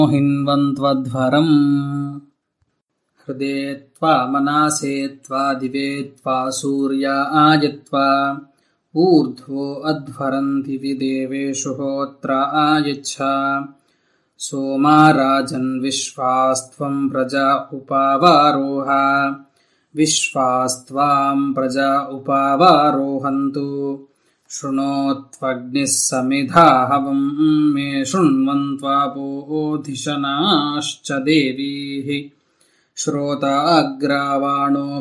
हिन्वन्त्वध्वरम् हृदे त्वा मनासे त्वा दिवे त्वा सूर्या आयत्वा ऊर्ध्वो अध्वरन्ति देवेषु होत्रा आयच्छ सोमा राजन् विश्वास्त्वम् प्रजा उपावारोह विश्वास्त्वाम् प्रजा उपावारोहन्तु शृणोत्वग्निः समिधा हवम् मे शृण्वन्त्वापोधिशनाश्च देवीः श्रोता अग्रावाणो